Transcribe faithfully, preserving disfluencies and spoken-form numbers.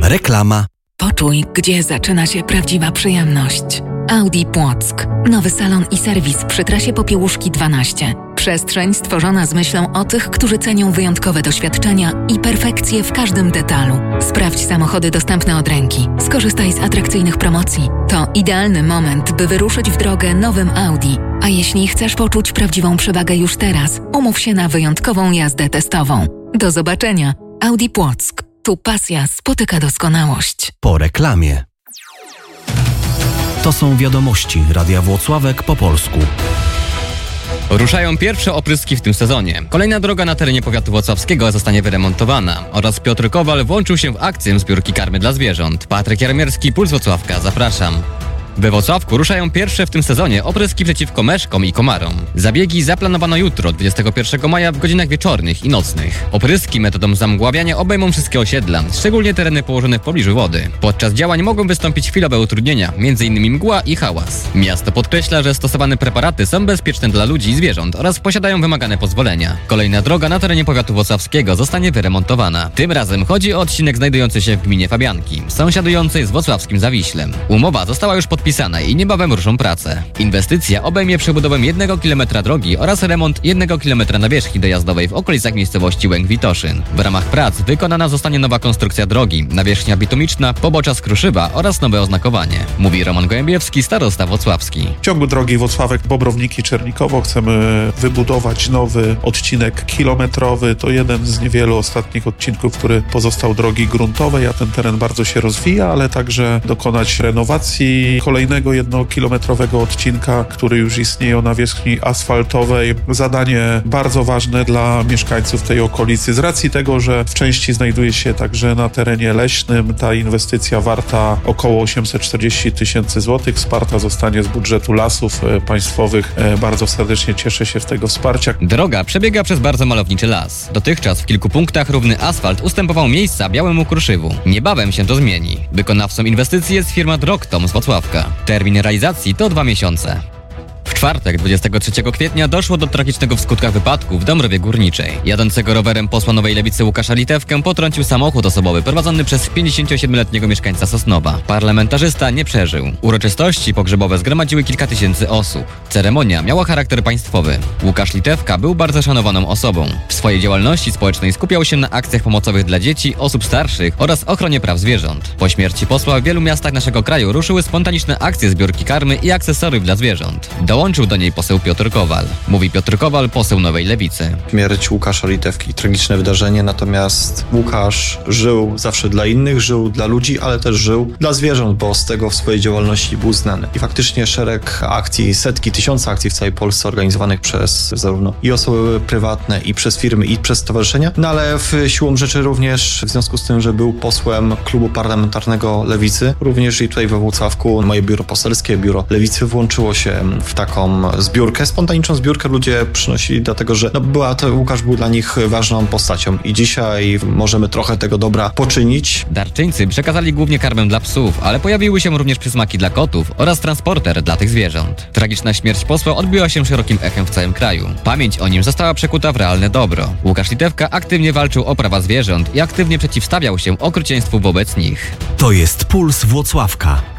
Reklama. Poczuj, gdzie zaczyna się prawdziwa przyjemność. Audi Płock. Nowy salon i serwis przy trasie Popiełuszki dwanaście. Przestrzeń stworzona z myślą o tych, którzy cenią wyjątkowe doświadczenia i perfekcję w każdym detalu. Sprawdź samochody dostępne od ręki. Skorzystaj z atrakcyjnych promocji. To idealny moment, by wyruszyć w drogę nowym Audi. A jeśli chcesz poczuć prawdziwą przewagę już teraz, umów się na wyjątkową jazdę testową. Do zobaczenia. Audi Płock. Tu pasja spotyka doskonałość. Po reklamie. To są wiadomości Radia Włocławek po polsku. Ruszają pierwsze opryski w tym sezonie. Kolejna droga na terenie powiatu włocławskiego zostanie wyremontowana oraz Piotr Kowal włączył się w akcję zbiórki karmy dla zwierząt. Patryk Jarmierski, Puls Włocławka, zapraszam. We Włocławku ruszają pierwsze w tym sezonie opryski przeciwko meszkom i komarom. Zabiegi zaplanowano jutro, dwudziestego pierwszego maja w godzinach wieczornych i nocnych. Opryski metodą zamgławiania obejmą wszystkie osiedla, szczególnie tereny położone w pobliżu wody. Podczas działań mogą wystąpić chwilowe utrudnienia, między innymi mgła i hałas. Miasto podkreśla, że stosowane preparaty są bezpieczne dla ludzi i zwierząt oraz posiadają wymagane pozwolenia. Kolejna droga na terenie powiatu włocławskiego zostanie wyremontowana. Tym razem chodzi o odcinek znajdujący się w gminie Fabianki, sąsiadującej z włocławskim Zawiślem. Umowa została już podpisana i niebawem ruszą prace. Inwestycja obejmie przebudowę jednego kilometra drogi oraz remont jednego kilometra nawierzchni dojazdowej w okolicach miejscowości Łęk-Witoszyn. W ramach prac wykonana zostanie nowa konstrukcja drogi, nawierzchnia bitumiczna, pobocza z kruszywa oraz nowe oznakowanie. Mówi Roman Gołębiewski, starosta włocławski. W ciągu drogi Włocławek-Bobrowniki-Czernikowo chcemy wybudować nowy odcinek kilometrowy. To jeden z niewielu ostatnich odcinków, który pozostał drogi gruntowej, a ten teren bardzo się rozwija, ale także dokonać renowacji kolejnego jednokilometrowego odcinka, który już istnieje o nawierzchni asfaltowej. Zadanie bardzo ważne dla mieszkańców tej okolicy. Z racji tego, że w części znajduje się także na terenie leśnym, ta inwestycja warta około osiemset czterdzieści tysięcy złotych. Wsparta zostanie z budżetu Lasów Państwowych. Bardzo serdecznie cieszę się z tego wsparcia. Droga przebiega przez bardzo malowniczy las. Dotychczas w kilku punktach równy asfalt ustępował miejsca białemu kruszywu. Niebawem się to zmieni. Wykonawcą inwestycji jest firma Drogtom z Włocławka. Termin realizacji to dwa miesiące. W czwartek, dwudziestego trzeciego kwietnia, doszło do tragicznego w skutkach wypadku w Dąbrowie Górniczej. Jadącego rowerem posła Nowej Lewicy Łukasza Litewkę potrącił samochód osobowy prowadzony przez pięćdziesięciosiedmioletniego mieszkańca Sosnowa. Parlamentarzysta nie przeżył. Uroczystości pogrzebowe zgromadziły kilka tysięcy osób. Ceremonia miała charakter państwowy. Łukasz Litewka był bardzo szanowaną osobą. W swojej działalności społecznej skupiał się na akcjach pomocowych dla dzieci, osób starszych oraz ochronie praw zwierząt. Po śmierci posła w wielu miastach naszego kraju ruszyły spontaniczne akcje zbiórki karmy i akcesoriów dla zwierząt. Dołączył do niej poseł Piotr Kowal. Mówi Piotr Kowal, poseł Nowej Lewicy. Śmierć Łukasza Litewki, tragiczne wydarzenie, natomiast Łukasz żył zawsze dla innych, żył dla ludzi, ale też żył dla zwierząt, bo z tego w swojej działalności był znany. I faktycznie szereg akcji, setki, tysiące akcji w całej Polsce organizowanych przez zarówno i osoby prywatne, i przez firmy, i przez stowarzyszenia, no ale w siłą rzeczy również w związku z tym, że był posłem klubu parlamentarnego Lewicy, również i tutaj we Włocławku moje biuro poselskie, biuro Lewicy włączyło się w taką zbiórkę, spontaniczną zbiórkę ludzie przynosili, dlatego że no, była to, Łukasz był dla nich ważną postacią i dzisiaj możemy trochę tego dobra poczynić. Darczyńcy przekazali głównie karmę dla psów, ale pojawiły się również przysmaki dla kotów oraz transporter dla tych zwierząt. Tragiczna śmierć posła odbiła się szerokim echem w całym kraju. Pamięć o nim została przekuta w realne dobro. Łukasz Litewka aktywnie walczył o prawa zwierząt i aktywnie przeciwstawiał się okrucieństwu wobec nich. To jest Puls Włocławka.